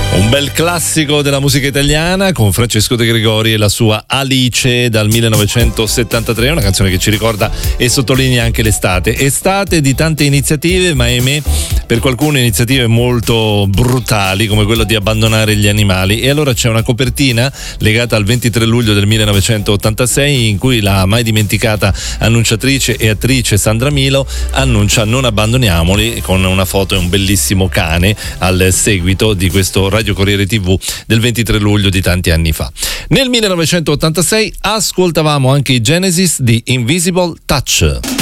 Un bel classico della musica italiana con Francesco De Gregori e la sua Alice dal 1973, una canzone che ci ricorda e sottolinea anche l'estate. Estate di tante iniziative, ma ahimè per qualcuno iniziative molto brutali come quello di abbandonare gli animali. E allora c'è una copertina legata al 23 luglio del 1986 in cui la mai dimenticata annunciatrice e attrice Sandra Milo annuncia "Non abbandoniamoli", con una foto e un bellissimo cane al seguito di questo Radio Corriere TV del 23 luglio di tanti anni fa. Nel 1986 ascoltavamo anche i Genesis di Invisible Touch.